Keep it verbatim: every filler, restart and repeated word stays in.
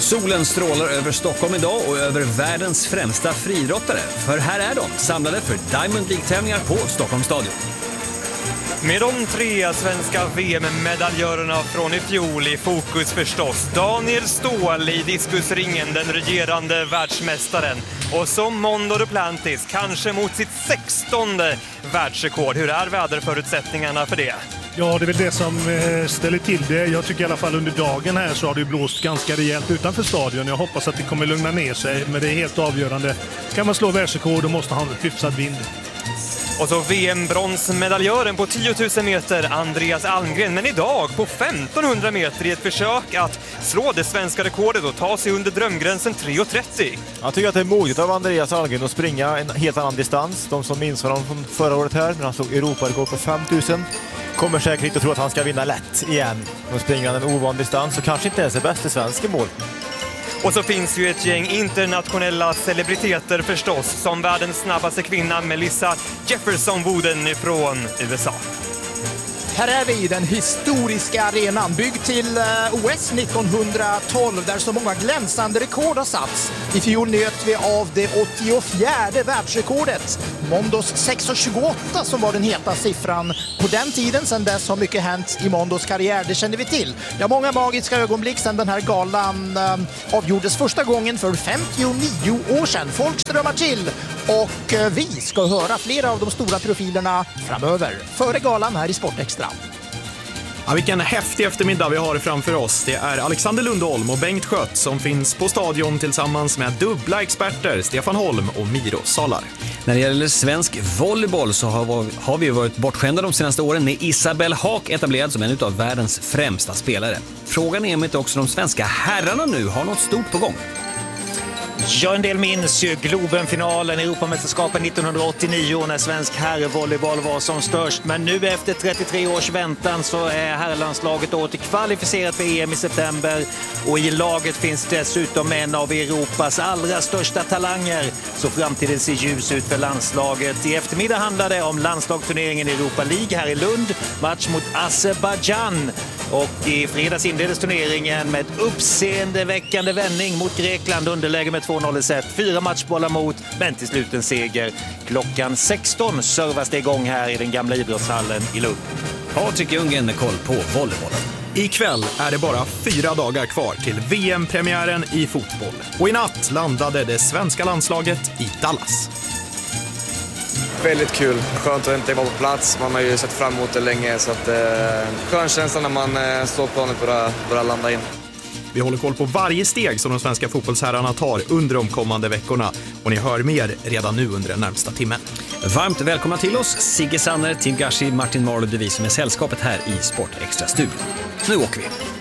Solen strålar över Stockholm idag och över världens främsta friidrottare. För här är de samlade för Diamond League-tävlingar på Stockholms stadion. Med de tre svenska V M-medaljörerna från i fjol i fokus förstås. Daniel Ståhl i diskusringen, den regerande världsmästaren. Och som Mondo Duplantis, kanske mot sitt sextonde världsrekord. Hur är väderförutsättningarna för det? Ja, det är väl det som ställer till det. Jag tycker i alla fall under dagen här så har det blåst ganska rejält utanför stadion. Jag hoppas att det kommer lugna ner sig, men det är helt avgörande. Ska man slå världsrekord då måste han ha en hyfsad vind. Och så V M-bronsmedaljören på tio tusen meter, Andreas Almgren. Men idag på femtonhundra meter i ett försök att slå det svenska rekordet och ta sig under drömgränsen tre trettio. Jag tycker att det är modigt av Andreas Almgren att springa en helt annan distans. De som minns honom från förra året här, när han slog Europarekord på fem tusen, kommer säkert inte att tro att han ska vinna lätt igen. De springer han en ovan distans och kanske inte ens är bäst i svenska mål. Och så finns ju ett gäng internationella celebriteter förstås, som världens snabbaste kvinna Melissa Jefferson-Wooden från U S A. Här är vi i den historiska arenan, byggd till O S nittonhundratolv, där så många glänsande rekord har satts. I fjol njöt vi av det åttiofjärde världsrekordet, Mondos sex tjugoåtta, som var den heta siffran på den tiden. Sedan dess har mycket hänt i Mondos karriär, det känner vi till. Ja, många magiska ögonblick sedan den här galan äh, avgjordes första gången för femtionio år sedan. Folk strömmar till och äh, vi ska höra flera av de stora profilerna framöver. Före galan här i Sport Extra. Ja, vilken häftig eftermiddag vi har framför oss. Det är Alexander Lundholm och Bengt Skött som finns på stadion tillsammans med dubbla experter, Stefan Holm och Miro Salar. När det gäller svensk volleyboll så har, har vi varit bortskämda de senaste åren med Isabel Haak etablerad som en av världens främsta spelare. Frågan är om inte också de svenska herrarna nu har något stort på gång. Ja, en del minns ju Globenfinalen i Europamästerskapen nittonhundraåttionio när svensk herrvolleyboll var som störst. Men nu efter trettiotre års väntan så är herrlandslaget åter kvalificerat för E M i september. Och i laget finns dessutom en av Europas allra största talanger. Så framtiden ser ljus ut för landslaget. I eftermiddag handlar det om landslagsturneringen i Europa League här i Lund. Match mot Azerbaijan. Och i fredags inleddes turneringen med ett uppseendeväckande vändning mot Grekland, underläge med två noll i set. Fyra matchbollar mot, men till slut en seger. Klockan sexton servas det igång här i den gamla idrottshallen i Lund. Patrik Ljunggren med koll på volleybollen. Ikväll är det bara fyra dagar kvar till V M-premiären i fotboll. Och i natt landade det svenska landslaget i Dallas. Väldigt kul. Skönt att inte vara på plats. Man har ju sett fram emot det länge. Så att, eh, skön känsla när man eh, står på planet och börjar, börjar landa in. Vi håller koll på varje steg som de svenska fotbollsherrarna tar under de kommande veckorna. Och ni hör mer redan nu under den närmsta timmen. Varmt välkomna till oss, Sigge Sanner, Tim Gashi, Martin Marlund, vi som är sällskapet här i Sport Extra-studion. Nu åker vi!